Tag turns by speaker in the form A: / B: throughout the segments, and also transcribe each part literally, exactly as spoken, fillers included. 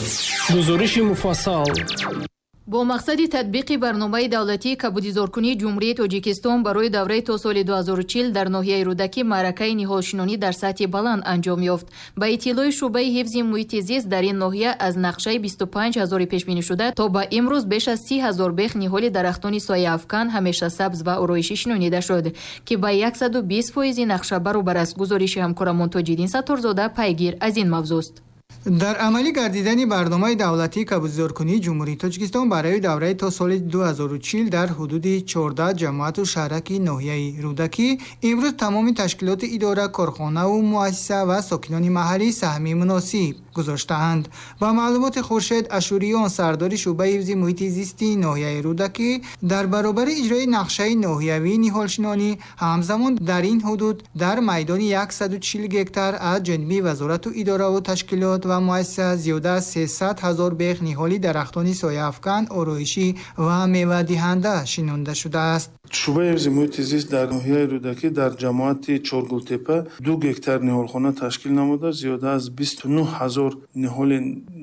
A: гузориши муфассал.
B: бо мақсади татбиқи барномаи давлатии кабудизоркунии ҷумҳурии Тоҷикистон барои давраи то соли ду ҳазору чил дар ноҳияи Рӯдакӣ маъракаи ниҳолшинонӣ дар сатҳи баланд анҷом ёфт. Ба иттилои шуъбаи ҳифзи муҳити зист дар ин ноҳия аз нақшаи бисту панҷ ҳазори пешбинишуда то ба имрӯз беш аз си ҳазор бех ниҳоли дарахтони сояафкан, ҳамешасабз ва ороишӣ шинонида шуд, ки ба саду бист фоизи нақша баробар аст. Гузориши ҳамкорамон Тоҷиддин Сатторзода пайгир аз ин мавзӯст.
C: дар амалӣ гардидани барномаи давлатии кабудизоркунии ҷумҳурии Тоҷикистон барои давраи то соли ду ҳазору чил дар ҳудуди чордаҳ ҷамоату шаҳраки ноҳияи Рӯдакӣ имрӯз тамоми ташкилоти идора, корхонаву муассиса ва сокинони маҳаллӣ саҳми муносиб гузоштаанд. Ба маълумоти Хуршед Ашуриён, сардори шуъбаи ҳифзи муҳити зисти ноҳияи Рӯдакӣ, дар баробари иҷрои нақшаи ноҳиявии ниҳолшинонӣ ҳамзамон дар ин ҳудуд дар майдони саду чил гектар аз ҷониби вазорату иdoраву ташкилот ва муассиса зиёда аз сесад ҳазор бех ниҳоли дарахтони сояафкан, ороишӣ ва мевадиҳанда шинонда шудааст.
D: шуъбаи ҳифзи муҳити зист дар ноҳияи Рӯдакӣ дар ҷамоати Чоргултепа ду гектар ниҳолхона ташкил намуда зиёда аз бисту нӯҳ ҳазор ниҳоли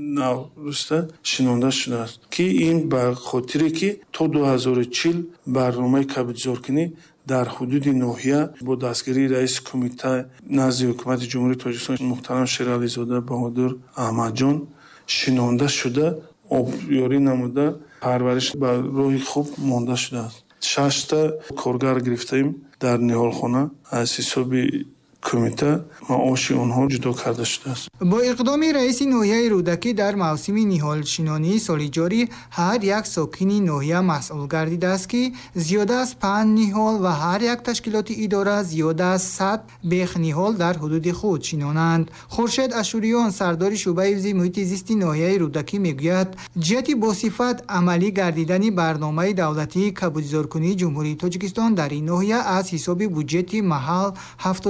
D: навруста шинонда шудааст, ки ин ба хотире ки то ду ҳазору чил барномаи кабудизоркунӣ дар ҳудуди ноҳия бо дастгирии раиси кумита назди ҳукумати ҷумҳурии Тоҷикистон муҳтарам Шерализода Баҳодур Аҳмадҷон шинонда шуда, обёрӣ намуда, парвариш ба роҳи хуб монда шудааст. шашта коргар гирифтаем дар ниҳолхона аз ҳисоби кумита маоши онҳо ҷудо карда шудааст.
C: бо иқдоми раиси ноҳияи Рӯдакӣ дар мавсими ниҳолшинонии соли ҷорӣ ҳар як сокини ноҳия масъул гардидааст, ки зиёда аз панҷ ниҳол ва ҳар як ташкилоти идора зиёда аз сад бех ниҳол дар ҳудуди худ шинонанд. Хуршед Ашуриён, сардори шуъбаи ҳифзи муҳити зисти ноҳияи Рӯдакӣ мегӯяд, ҷиҳати босифат амалӣ гардидани барномаи давлатии кабудизоркунии ҷумҳурии Тоҷикистон дар ин ноҳия аз ҳисоби буҷети маҳал